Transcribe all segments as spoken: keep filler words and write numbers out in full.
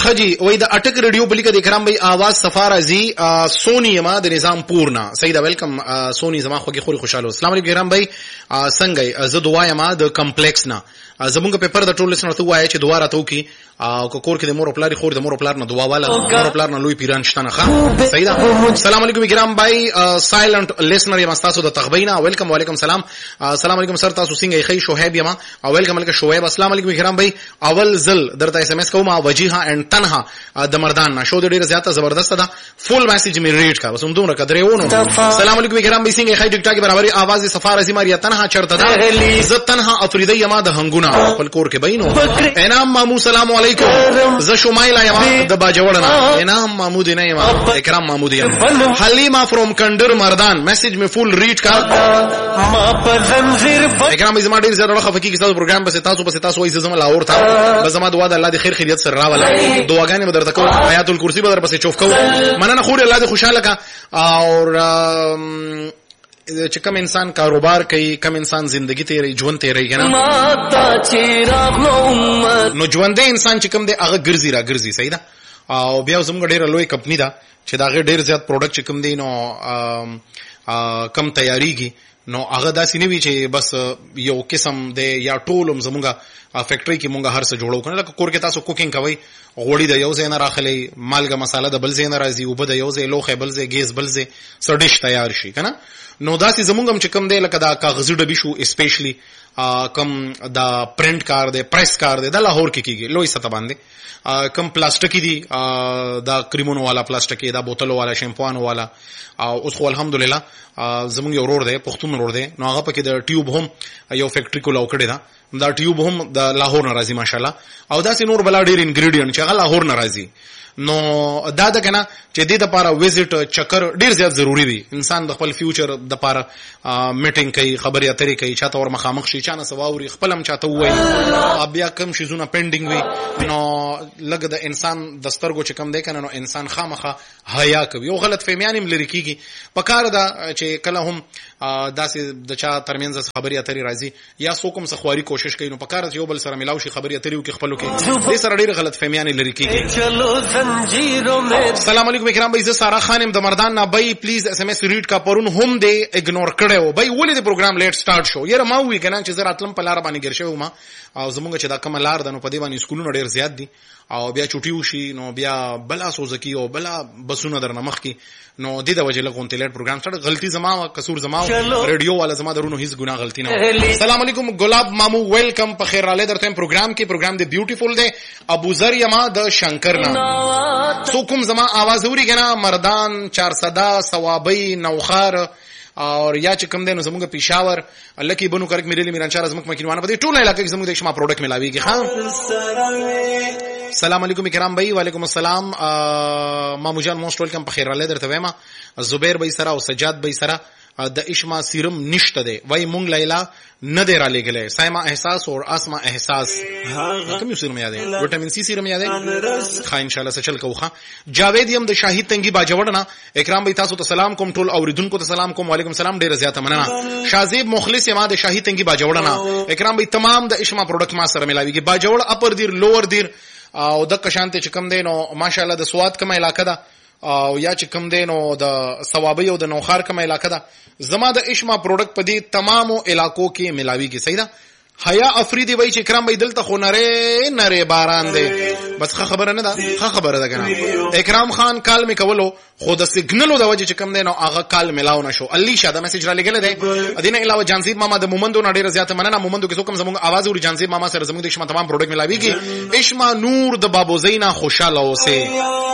خجی وای د اٹک ریډیو بلی کده کرام بھائی आवाज سفار ازي سونی ما د نظام پورنا سیدا ویلکم سونی زما خوږی خوري خوشاله. السلام علیکم کرام بھائی څنګه زه دعا ما د کمپلیکس نه زمونږ پیپر د ټول لسنه ته وایي چې دعا راته وکي او کور کې د مور پلار خور د مور پلار نه دعا والا مور پلار نه لوی پیران شته نه ښه سیدا. السلام علیکم کرام بھائی سایلنت لسنر یم تاسو د تخبینا ویلکم وعلیکم السلام. السلام علیکم سر تاسو څنګه خی شعیب یم او ویلکم علیکم شعیب. السلام علیکم کرام بھائی اول زل درته اس ام اس کوم وجیها ان تنها د مردان نه شو د ډیره زیاته زبردست ده فول میسج می ریډ کا بس دومره قدرې ونه. السلام علیکم کرام بھائی څنګه خی ټیک ټاک برابرۍ आवाज سفار ازي ماریا تنها چرته ده ز تنها افریدی یم د هنګونه خپل کور کې بینو. انعام مامو سلام علیکم ز شمایلا یم د باجوړنا انعام محمود نه یم اکرام محمود یم حلیمه فروم کندر مردان میسج می فول ریډ کا ما په زنجیر اکرام زما ډیر زیات راخه فکی کې تاسو پروګرام بس تاسو بس تاسو وایي زما لاور تا بس زما دعا د الله د خیر خیریت سره راولا دعاګانې به درته کوم آیات الکرسی به در پسې چوف کوم مننه خوري الله دې خوشاله کا. اور چې کوم انسان کاروبار کوي کوم انسان زندگی تیری ژوند تیری کنه نو ژوند انسان چې کوم دی هغه ګرځي را ګرځي صحیح ده. او بیا زموږ ډیره لوی کمپنی ده چې دا غیر ډیر زیات پروډکټ چې کوم دی نو کم تیاریږي نو هغه داسې نه وی چې بس یو قسم دی یا ټولم زموږه فیکټری کې مونږه هر څه جوړو کنه لکه کور کې تاسو کوکینګ کوي غوړی د یو ځای نه راخلي مالګه مساله د بل ځای نه راځي او بده یو ځای لوخه بل ځای ګیس بل ځای سړډش تیار شي کنه نو داسې زموږ هم چې کم دی لکه دا کاغذي ډبی شو اسپیشلی کم دا پرنٹ کار دی پریس کار دی د لاهور کې کیږي لوی سطح باندې کم پلاستیکی دی دا کریمونو والا پلاستیکی دا بوتلو والا شیمپوانو والا اوس خو الحمدلله زموږ یو روډ دی پښتون روډ دی نو هغه پکې د ټیوب هم یو فیکټری کولاو کړی دا دا ټیوب هم د لاهور نه راځي ماشاءالله او داسې نور بلا ډیر انګریډینټ چې هغه لاهور نه راځي نو دا د کنه چې د لپاره وزټ چکر ډیر زیات ضروری دی. انسان د خپل فیوچر د لپاره میټینګ کوي خبرې اترې کوي چاته ور مخامخ شي چانه سواوري خپل هم چاته وایي بیا کم شي زونه پینډینګ وي نو لګ د انسان د سترګو چې کم دی کنه نو انسان خامخه حیا کوي او غلط فهمیان هم لري کیږي په کار دا چې کله هم داسې د چا ترمنځ خبرې اترې راځي یا څوک هم سخواري کوشش کوي نو په کار یو بل سره ملاوي شي خبرې اترې او کې خپلو کې دې سره ډېر غلط فهمیان لري کیږي. السلام علیکم اکرام بھائی زه سارا خانم د مردان نه بھائی پلیز اس ام اس ریډ کا پرون هم دې اګنور کړو بھائی ولې د پروګرام لیټ سٹارټ شو یره ما وی کنه چې زه راتلم په لار باندې ګرځم ما او زمونږ چې دا کوم لار د نو په دې باندې سکولونه ډیر زیات دي او بیا چټي وشي نو بیا بلا سوزکی او بلا بسونه درنه مخ کی نو د دې د وجه له کونټ لیټ پروګرام سره غلطي زما او قصور زما ریډیو والا زما درونو هیڅ ګناه غلطي نه. السلام علیکم ګلاب مامو ویلکم په خیر رااله درته پروګرام کې پروګرام دی بیوټیفول دی ابو ذر یما د شنکر نه سو کوم زما आवाज اوري کنه مردان چارصد ثوابي نوخار اور یا چې کوم دینو زموږ پېښور لکه بنو کرک مېرلی میرانچار زموږ مکینوانه په دې ټوله علاقې کې زموږ د شما پروډکټ ملاويږي. ها السلام علیکم کرام بھائی وعلیکم السلام مامو جان موست ویلکم په خیر رااله درته وایم زبیر بھائی سره او سجاد بھائی سره د اشما سیرم نشته دی وای مونږ لیلا نه دی را لګلې سایما احساس او اسما احساس کوم سیرم یاد دی وټامین سی سیرم یاد دی خا ان شاء الله سچل کوخه. جاوید یم د شاهید تنگی باجوړنا اکرام بھائی تاسو ته سلام کوم ټول اوریدونکو ته سلام کوم وعلیکم السلام ډیره زیاته مننه. شازیب مخلص یم د شاهید تنگی باجوړنا اکرام بھائی تمام د اشما پروډکټ ما سره ملاويږي باجوړ اپر دیر لوور دیر او د کشانته چې کم دی نو ماشاءالله د سواد کومه علاقه ده او یا چې کم دی نو د ثوابي او د نوخار کومه علاقه ده زما د اشما پروډکټ په دې تمامو علاقو کې ملاويږي صحیح ده. حیا افریدی وای چې اکرام بھائی دلته خو نره نره باران دی بس ښه خبره نه ده ښه خبره ده کنه اکرام خان کال می کولو خو د سیګنلو د وجه چې کم دی نو هغه کال ملاو نشو الی شاده میسج را لګل دی ادینه علاوه جانزیب ماما د مومندو نه ډیره زیاته مننه مومندو کې څوک زموږ आवाज او جانزیب ماما سره زموږ د شما تمام پروډکټ ملاويږي. اشما نور د بابو زینا خوشاله اوسه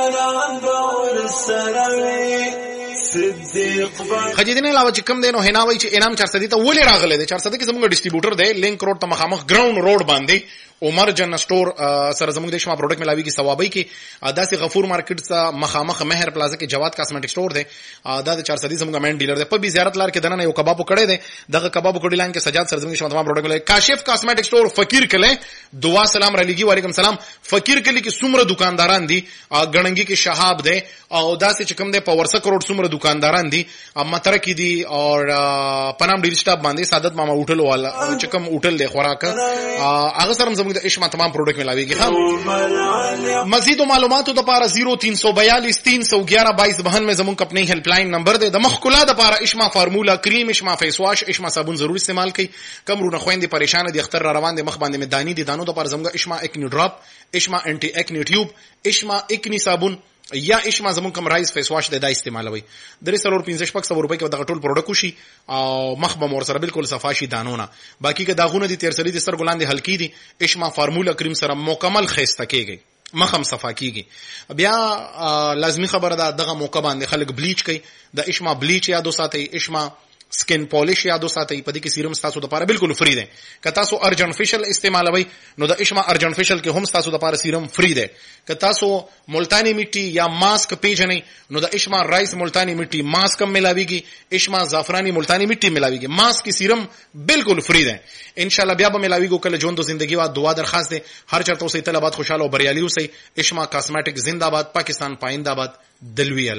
خجیدین علاوه چې کم دینو هناوي چې انعام چارصد ته ولې راغله دي چارصد کې زموږ ډیسټریبیوټر دی لینک روډ ته مخامخ ګراوند روډ باندې عمر جن سٹور سره زموږ د شما پروډکټ ملاويږي ثوابي کې داسې غفور مارکیټ څخه مخامخ مهر پلازا کې جواد کاسمیټک سٹور دی دا د چارصد زموږ مین ډیلر دی په بي زیارت لار کې دنه یو کباب کړی دی دغه کباب کړی لاین کې سجاد سره زموږ شما تمام پروډکټ ملاوي. کاشف کاسمیټک سٹور فقیر کله دعا سلام را لګي وعلیکم السلام. فقیر کلی کې څومره دکانداران دي غړنګي کې شهاب دی او داسې چې کوم دی په ورسک روډ څومره دکانداران دي متر کې دي او پنام ډیل سټاپ باندې سعادت ماما هوټل والا چې کوم هوټل دی خوراک هغه سره زموږ د اشما تمام پروډکټ ملاويږي. ها مزید معلوماتو د پاره صفر تین سو بیالیس تین سو گیارہ بائیس بہانوے زموږ کمپنی هیلپ لاین نمبر دی. د مخ کلا د پاره اشما فارمولا کریم، اشما فیس واش، اشما صابون ضرور استعمال کړئ. کمرونه خويندې پریشان دي، اختر را روان دي، مخ باندې مدانی دي، دانو د پاره زموږ اشما اکنی ډراپ، اشما انټي اکنی ټیوب، اشما اکنی صابون یا اشما زمون کوم رایس فیس واش د دا استعمالوي. درې سلور پنځه شپږ سو روپۍ کې دغه ټول پروډکټ وشي او مخ به مور سره بالکل صفاشي دانونه. باقی که داغونه دي تیر سلی دي سر ګلاندې هلکی دي، اشما فارمولا کریم سره مکمل خسته کیږي، مخم صفا کیږي. بیا لازمی خبره ده دغه موقع باندې خلک بلیچ کوي، د اشما بلیچ یادو ساتي، اشما سکن پالیش یادو ساتي. په دې کې سیرم تاسو د لپاره بالکل فری دی. که تاسو ارجن فیشل استعمالوي نو د اشما ارجن فیشل کې هم تاسو د لپاره سیرم فری دی. که تاسو ملتانی میټي یا ماسک پیژنئ نو د اشما رایس ملتانی میټي ماسک هم ملاويږي، اشما زعفرانی ملتانی میټي ملاويږي. ماسک کی سیرم بالکل فری دی. ان شاء الله بیا به ملاويږي. کله ژوند او ژوندۍ وا دعا درخواست دی هر چرته اوسې طلبات خوشاله او بریالي اوسئ. اشما کاسمیټک زندہ باد، پاکستان پاینده باد، دلوي.